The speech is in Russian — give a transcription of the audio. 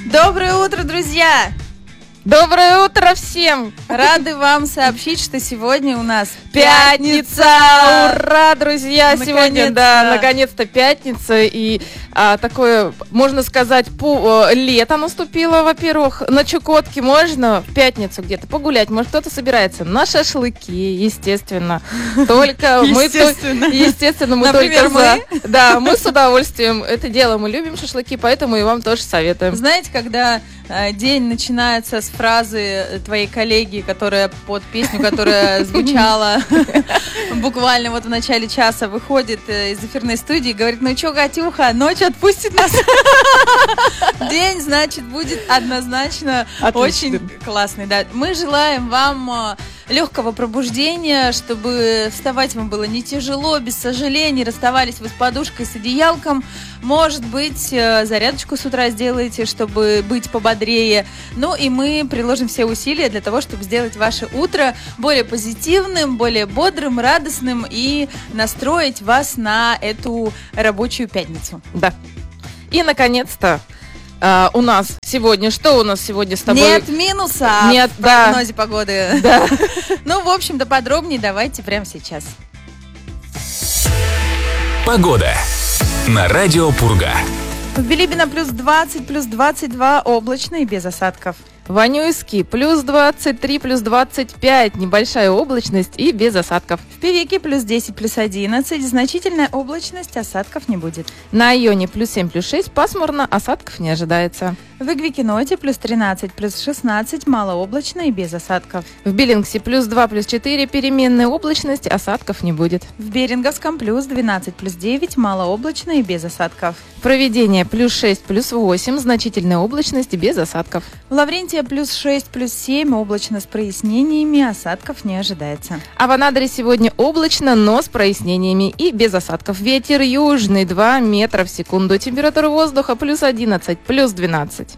Доброе утро, друзья! Доброе утро всем! Рады вам сообщить, что сегодня у нас пятница! Ура, друзья! Сегодня, наконец-то пятница. И такое, можно сказать, лето наступило, во-первых. На Чукотке можно в пятницу где-то погулять. Может, кто-то собирается на шашлыки, естественно. Только мы... Естественно, мы только за. Да, мы с удовольствием это делаем. Мы любим шашлыки, поэтому и вам тоже советуем. Знаете, когда день начинается с фразы твоей коллеги, которая под песню, которая звучала буквально вот в начале часа, выходит из эфирной студии и говорит: ну что, Катюха, ночь отпустит нас? День, значит, будет однозначно очень классный. Да. Мы желаем вам легкого пробуждения, чтобы вставать вам было не тяжело, без сожалений, расставались вы с подушкой, с одеялком. Может быть, зарядочку с утра сделаете, чтобы быть пободрее. Ну и мы приложим все усилия для того, чтобы сделать ваше утро более позитивным, более бодрым, радостным и настроить вас на эту рабочую пятницу. Да. И, наконец-то, у нас сегодня, что у нас сегодня с тобой? Нет минуса в прогнозе погоды. Да. Ну, в общем-то, подробнее давайте прямо сейчас. Погода на радио Пурга. В Билибино плюс 20, плюс 22, облачно и без осадков. В Анюйске плюс 23, плюс 25, небольшая облачность и без осадков. В Певеке плюс 10, плюс 11, значительная облачность, осадков не будет. На Айоне плюс 7, плюс 6, пасмурно, осадков не ожидается. В Игвикиноте плюс 13, плюс 16, малооблачно и без осадков. В Биллингсе плюс 2, плюс 4, переменная облачность, осадков не будет. В Беринговском плюс 12, плюс 9, малооблачно и без осадков. Провидение плюс 6, плюс 8, значительная облачность и без осадков. В Лаврентия плюс 6, плюс 7, облачно с прояснениями, осадков не ожидается. А в Анадыре сегодня облачно, но с прояснениями и без осадков. Ветер южный 2 метра в секунду. Температура воздуха плюс 11, плюс 12.